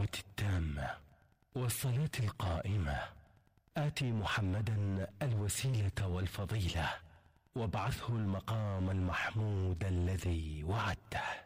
الدعوة التامة والصلاة القائمة آت محمدا الوسيلة والفضيلة وابعثه المقام المحمود الذي وعدته.